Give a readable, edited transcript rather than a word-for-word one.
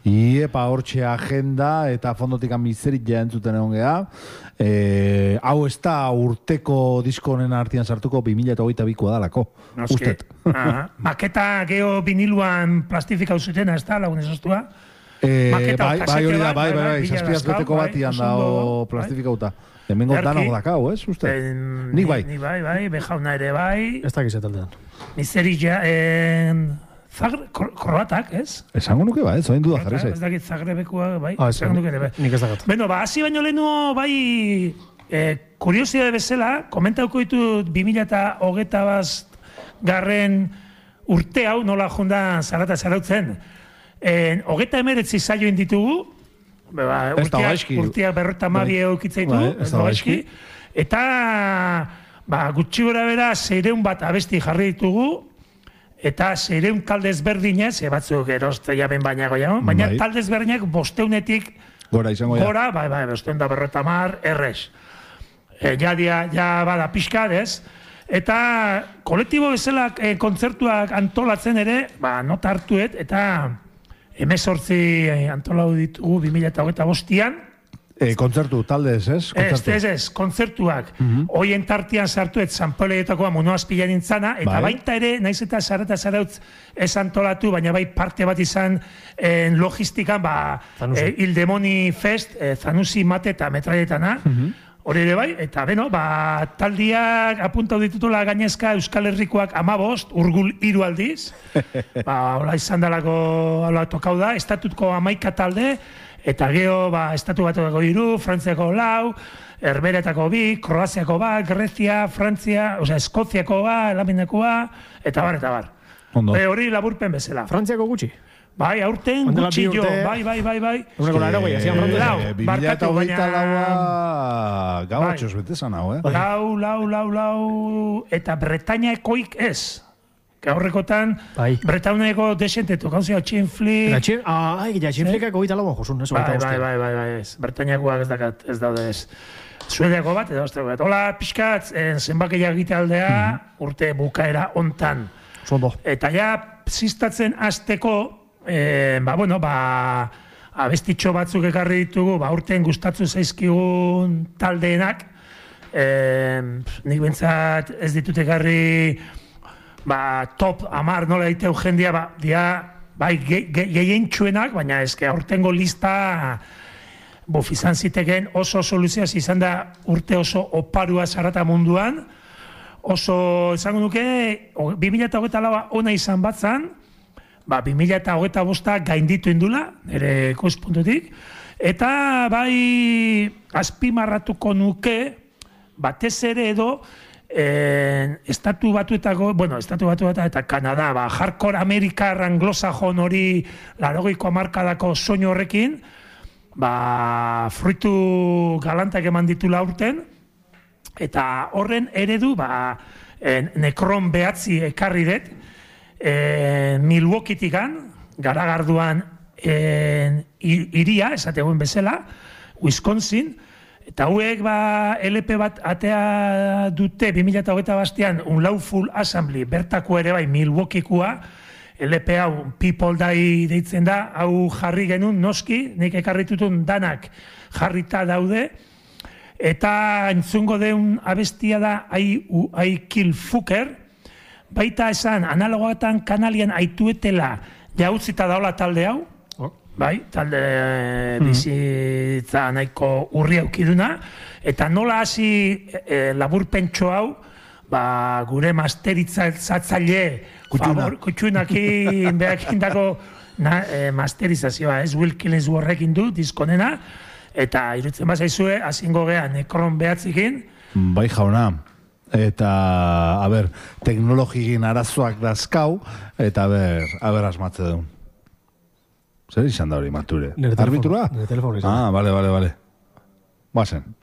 Iepa, hortxe agenda eta fondotik mizerik ja entzuten egon geha. Hau ez da urteko disko honen artean sartuko 2022koa dalako. Ustet. Maketa geho viniluan plastifikau zutena, ez da, lagun ezaztua? Bai, hori da, bai, zazpiaz beteko batian dao plastifikauta. Hemengo danok dakau, ez, uste? Nik bai. Nik bai, bejauna ere bai. Ez dakiz etaldean. Miserilla, kroatak, ez? Esango nuke ba, ez, oin duda jarri zait. Ez dakit Zagrebekua, bai, esango nuke ere, bai. Nik ez dakat. Beno, hasi baino lehenuo, bai, kuriosidade bezala, komentauko ditut 2021 garren urte hau, nola jondan zarata zarautzen. 39 saioen ditugu, urteak 52 eukitzaitu, eta gutxi gora bera 600 bat abesti jarri ditugu, eta 600 talde ezberdinez, batzuk eroste jaben bainago jago, baina talde ezberdinak 500-etik gora, bai, 550 errez. Ja bada pixkat, ez? Eta kolektibo bezala kontzertuak antolatzen ere, nota hartuet, eta 18 antolau ditugu 2025an. Kontzertu, talde ez? Ez, kontzertuak. Hoien tartian sartuet Sanpoleetakoa Munoazpila nintzana, eta baita ere, naiz eta zarautz ez antolatu, baina bai parte bat izan logistikan, Ildemoni Fest, Zanusi Mate eta Metraietana, hori ere bai, eta beno, taldiak apuntau ditutela gainezka Euskal Herrikoak 15, Urgul 3 aldiz, hola izan dalako, hola tokau da, estatutko 11 talde, eta geho, estatu batuako 3, Frantziako 4, Herberetako 2, Kroaziako 1, Grezia, Frantzia, Eskoziako 1, Elaminakoa, eta bar. Hori laburpen bezala. Frantziako gutxi? Bai, aurten gutxi jo, bai. Eguneko laro gehi, azian Frantzia. 2008 gau atxos betezan hau, Lau, eta Bretañakoik ez. Gaurrekotan, Bretauneko desentetu, gauzia, Txinflik... Txinflikako gita lau josun, ez? Bai, Bretañakoak ez daude ez. Suediako bat, edo azteko bat. Hola, pixkatz, zenbakia egite aldea, urte bukaera ontan. Eta ja, zistatzen azteko, abestitxo batzuk ekarri ditugu, urten gustatzu zaizkigun taldeenak, nik bentsat ez ditut ekarri top 10 nola diteu jendia, gehien txuenak, baina ezke aurtengo lista izan ziteken oso soluzioaz izan da urte oso oparua zarata munduan, oso, esango nuke, 2024 ona izan batzan, 2025 gainditu indula, nire ikuspuntutik, eta azpimarratuko nuke, batez ere edo, estatu batuetako eta Kanada, hardcore Amerikar anglosajon hori 80ko hamarkadako soinu horrekin, fruitu galantak eman ditula aurten, eta horren eredu, Nekron behatzi ekarri dut, Milwaukee-tikan, garagarduan iria, esategoen bezala, Wisconsin, eta hauek LP bat atea dute 2008an un Lawful Assembly, bertako ere bai Milwaukee-koa, LP hau People Die deitzen da, hau jarri genuen noski, nik ekarritutun danak jarrita daude, eta entzungo deun abestia da I Kill Fucker, baita esan analogatan kanalian aituetela jautzita daola talde hau, bai, talde bizitza nahiko urri aukiduna, eta nola hasi laburpentxo hau, gure masterizatzaile kutxunakin behakindako masterizazioa, ez Will Killingsworth-ekin du, diskonena, eta irutzen bazaizue, hasingo gehan Nekron behatzikin. Bai jauna, eta, teknologigin arazoak dazkau, eta asmatze duen. Zer izan da hori, Marture? Arbitrua? Nire telefono izan. Bale. Bazen.